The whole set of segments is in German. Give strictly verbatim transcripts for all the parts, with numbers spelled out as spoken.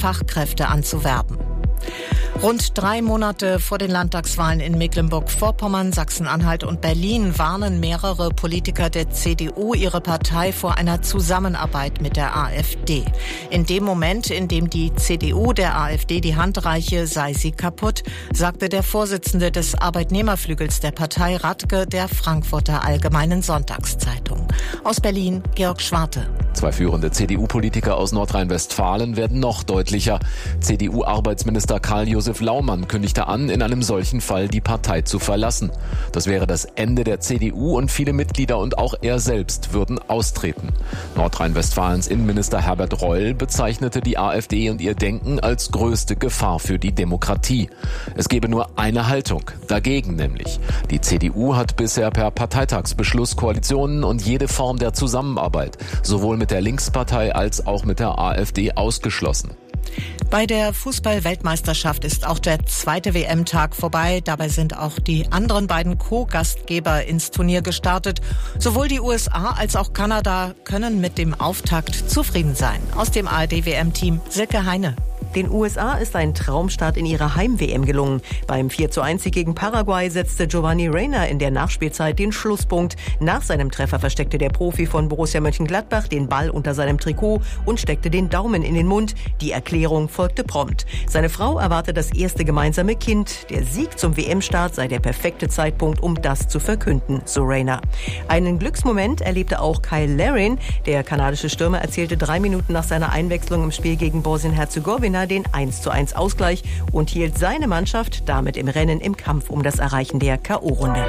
Fachkräfte anzuwerben. Rund drei Monate vor den Landtagswahlen in Mecklenburg-Vorpommern, Sachsen-Anhalt und Berlin warnen mehrere Politiker der C D U ihre Partei vor einer Zusammenarbeit mit der AfD. In dem Moment, in dem die C D U der AfD die Hand reiche, sei sie kaputt, sagte der Vorsitzende des Arbeitnehmerflügels der Partei, Radke, der Frankfurter Allgemeinen Sonntagszeitung. Aus Berlin, Georg Schwarte. Zwei führende C D U-Politiker aus Nordrhein-Westfalen werden noch deutlicher. C D U-Arbeitsminister Karl-Josef Laumann kündigte an, in einem solchen Fall die Partei zu verlassen. Das wäre das Ende der C D U und viele Mitglieder und auch er selbst würden austreten. Nordrhein-Westfalens Innenminister Herbert Reul bezeichnete die AfD und ihr Denken als größte Gefahr für die Demokratie. Es gebe nur eine Haltung, dagegen nämlich. Die C D U hat bisher per Parteitagsbeschluss Koalitionen und jede Form der Zusammenarbeit, sowohl mit der Linkspartei als auch mit der AfD ausgeschlossen. Bei der Fußball-Weltmeisterschaft ist auch der zweite W M-Tag vorbei. Dabei sind auch die anderen beiden Co-Gastgeber ins Turnier gestartet. Sowohl die U S A als auch Kanada können mit dem Auftakt zufrieden sein. Aus dem A R D-W M-Team Silke Heine. Den U S A ist ein Traumstart in ihrer Heim-W M gelungen. Beim vier zu eins Sieg gegen Paraguay setzte Giovanni Reina in der Nachspielzeit den Schlusspunkt. Nach seinem Treffer versteckte der Profi von Borussia Mönchengladbach den Ball unter seinem Trikot und steckte den Daumen in den Mund. Die Erklärung folgte prompt. Seine Frau erwartet das erste gemeinsame Kind. Der Sieg zum W M-Start sei der perfekte Zeitpunkt, um das zu verkünden, so Reina. Einen Glücksmoment erlebte auch Kyle Larin. Der kanadische Stürmer erzielte drei Minuten nach seiner Einwechslung im Spiel gegen Bosnien-Herzegowina den eins zu eins Ausgleich und hielt seine Mannschaft damit im Rennen im Kampf um das Erreichen der K O-Runde.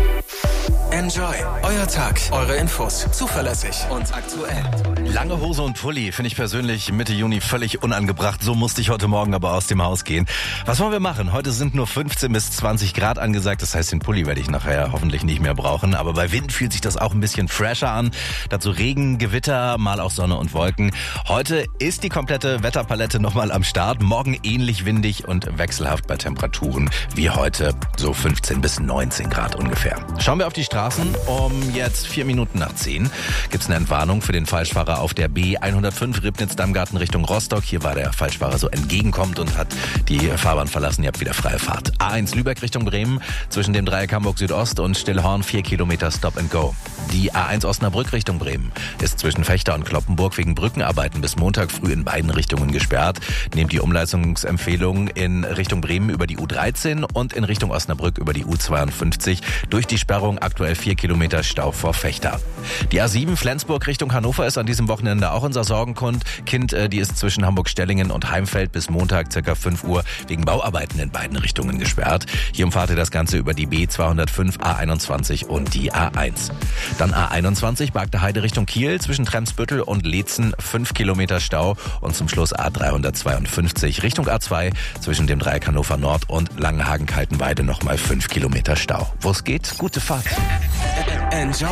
Enjoy. Euer Tag. Eure Infos. Zuverlässig und aktuell. Lange Hose und Pulli finde ich persönlich Mitte Juni völlig unangebracht. So musste ich heute Morgen aber aus dem Haus gehen. Was wollen wir machen? Heute sind nur fünfzehn bis zwanzig Grad angesagt. Das heißt, den Pulli werde ich nachher hoffentlich nicht mehr brauchen. Aber bei Wind fühlt sich das auch ein bisschen fresher an. Dazu Regen, Gewitter, mal auch Sonne und Wolken. Heute ist die komplette Wetterpalette nochmal am Start. Morgen ähnlich windig und wechselhaft bei Temperaturen wie heute. So fünfzehn bis neunzehn Grad ungefähr. Schauen wir auf die Straße. Um jetzt vier Minuten nach zehn gibt es eine Entwarnung für den Falschfahrer auf der B hundertfünf Ribnitz-Dammgarten Richtung Rostock. Hier war der Falschfahrer so entgegenkommt und hat die Fahrbahn verlassen. Ihr habt wieder freie Fahrt. A eins Lübeck Richtung Bremen zwischen dem Dreieck Hamburg Südost und Stillhorn vier Kilometer Stop and Go. Die A eins Osnabrück Richtung Bremen ist zwischen Fechter und Kloppenburg wegen Brückenarbeiten bis Montag früh in beiden Richtungen gesperrt. Nehmt die Umleitungsempfehlung in Richtung Bremen über die U dreizehn und in Richtung Osnabrück über die U zweiundfünfzig. Durch die Sperrung aktuell vier Kilometer Stau vor Fechter. Die A sieben Flensburg Richtung Hannover ist an diesem Wochenende auch unser Sorgenkind. Kind, die ist zwischen Hamburg-Stellingen und Heimfeld bis Montag ca. fünf Uhr wegen Bauarbeiten in beiden Richtungen gesperrt. Hier umfahrt ihr das Ganze über die B zweihundertfünf, A einundzwanzig und die A eins. Dann A einundzwanzig, Bagde Heide Richtung Kiel zwischen Tremsbüttel und Leetzen fünf Kilometer Stau und zum Schluss A dreihundertzweiundfünfzig Richtung A zwei zwischen dem Dreieck Hannover Nord und Langenhagen-Kaltenweide nochmal fünf Kilometer Stau. Wo es geht, gute Fahrt. Enjoy.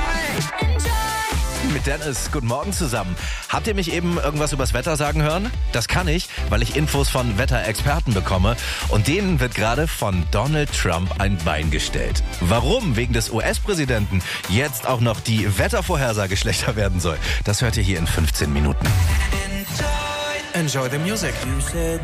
Mit Dennis, guten Morgen zusammen. Habt ihr mich eben irgendwas übers Wetter sagen hören? Das kann ich, weil ich Infos von Wetterexperten bekomme. Und denen wird gerade von Donald Trump ein Bein gestellt. Warum wegen des U S-Präsidenten jetzt auch noch die Wettervorhersage schlechter werden soll, das hört ihr hier in fünfzehn Minuten. Enjoy the music.